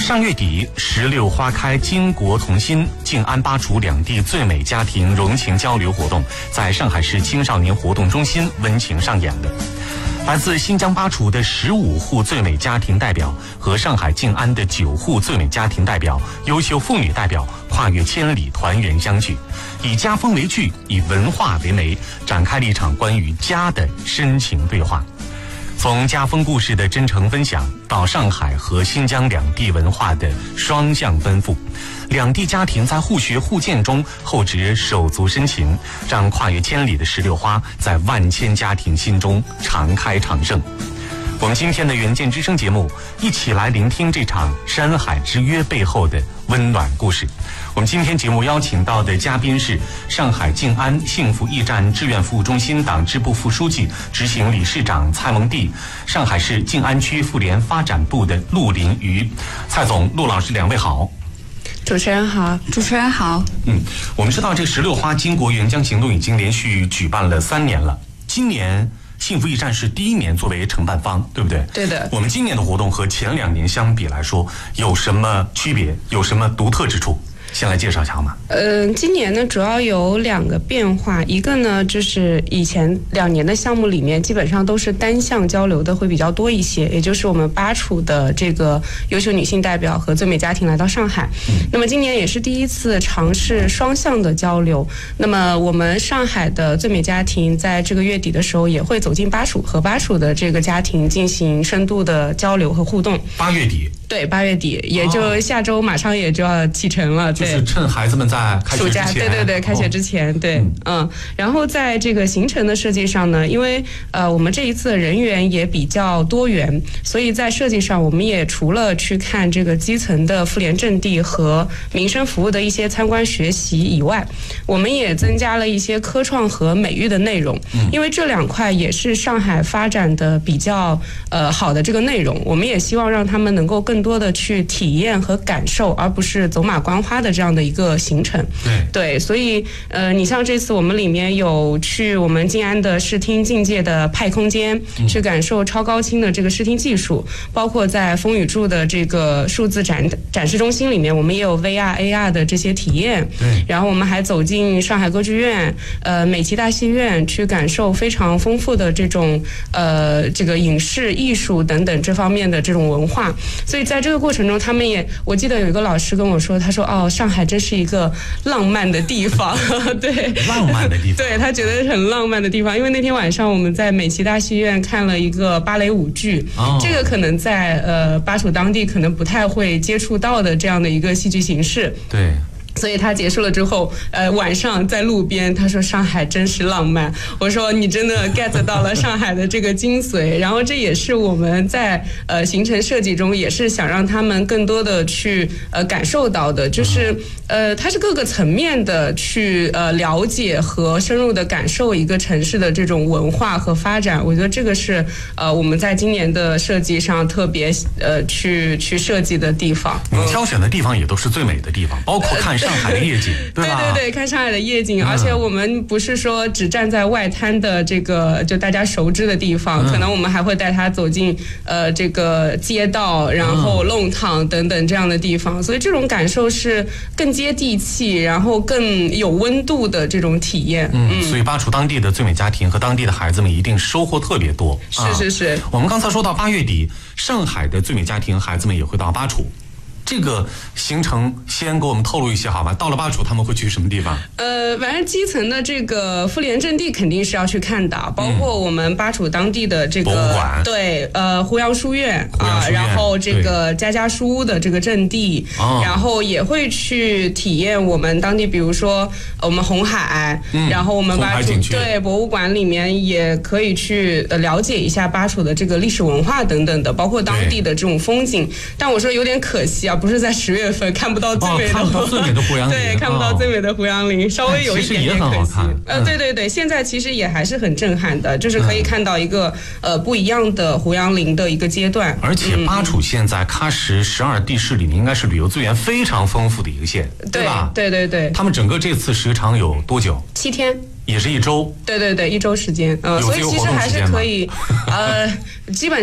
上月底，石榴花开巾帼同心，静安巴楚两地最美家庭融情交流活动在上海市青少年活动中心温情上演了。来自新疆巴楚的15户最美家庭代表和上海静安的9户最美家庭代表、优秀妇女代表跨越千里团圆相聚，以家风为剧，以文化为媒，展开了一场关于家的深情对话。从家风故事的真诚分享，到上海和新疆两地文化的双向奔赴，两地家庭在互学互鉴中厚植手足深情，让跨越千里的石榴花在万千家庭心中常开常盛。我们今天的远见之声节目，一起来聆听这场山海之约背后的温暖故事。我们今天节目邀请到的嘉宾是上海静安幸福驿站志愿服务中心党支部副书记、执行理事长蔡蒙蒂，上海市静安区妇联发展部的陆林瑜。蔡总、陆老师两位好。 主持人好。主持人好。 我们知道这石榴花巾帼援疆行动已经连续举办了3年了，今年幸福驿站是第1年作为承办方，对不对？ 对的。 我们今年的活动和前2年相比来说，有什么区别？有什么独特之处？先来介绍一下好吗？ 今年呢主要有2个变化，一个呢就是以前2年的项目里面基本上都是单向交流的会比较多一些，也就是我们巴楚的这个优秀女性代表和最美家庭来到上海。那么今年也是第1次尝试双向的交流。那么我们上海的最美家庭在这个月底的时候也会走进巴楚，和巴楚的这个家庭进行深度的交流和互动。 8月底。 对，8月底，也就下周马上也就要启程了。 就是趁孩子们在开学之前， 暑假，对，开学之前，对，然后在这个行程的设计上呢，因为我们这一次的人员也比较多元，所以在设计上我们也除了去看这个基层的妇联阵地和民生服务的一些参观学习以外，我们也增加了一些科创和美育的内容，因为这2块也是上海发展的比较好的这个内容，我们也希望让他们能够更多的去体验和感受，而不是走马观花的这样的一个行程。对，所以你像这次我们里面有去我们静安的视听境界的派空间，去感受超高清的这个视听技术，包括在风雨柱的这个数字展示中心里面，我们也有 VR、AR 的这些体验。然后我们还走进上海歌剧院、美琪大戏院，去感受非常丰富的这种这个影视艺术等等这方面的这种文化。所以在这个过程中，他们也，我记得有一个老师跟我说，他说上海真是一个浪漫的地方。对， 浪漫的地方。 对，他觉得很浪漫的地方，因为那天晚上我们在美琪大戏院看了一个芭蕾舞剧，这个可能在巴楚当地可能不太会接触到的这样的一个戏剧形式。 对。 所以他结束了之后，晚上在路边，他说上海真是浪漫。我说你真的 get 到了上海的这个精髓。然后这也是我们在行程设计中也是想让他们更多的去感受到的，就是它是各个层面的去了解和深入的感受一个城市的这种文化和发展。我觉得这个是我们在今年的设计上特别去设计的地方。 你们挑选的地方也都是最美的地方，包括看上海的夜景，对吧？ 对，看上海的夜景，而且我们不是说只站在外滩的这个就大家熟知的地方，可能我们还会带他走进这个街道，然后弄堂等等这样的地方，所以这种感受是更接地气，然后更有温度的这种体验。 所以巴楚当地的最美家庭和当地的孩子们一定收获特别多。 是。 我们刚才说到8月底，上海的最美家庭孩子们也会到巴楚。这个行程先给我们透露一些好吧？到了巴楚他们会去什么地方？ 反正基层的这个妇联阵地肯定是要去看的，包括我们巴楚当地的这个博物馆， 对，胡杨书院然后这个家家书屋的这个阵地，然后也会去体验我们当地，比如说我们红海，然后我们巴楚对博物馆里面也可以去了解一下巴楚的这个历史文化等等的，包括当地的这种风景。但我说有点可惜啊，不是在10月份看不到最美的胡杨林， 对，看不到最美的胡杨林，稍微有一点点可惜。对，现在其实也还是很震撼的，就是可以看到一个不一样的胡杨林的一个阶段。 而且巴楚现在喀什12地市里面应该是旅游资源非常丰富的一个县，对吧？ 对。 他们整个这次时长有多久 ？7天。 也是1周。 对，1周时间。所以其实还是可以，基本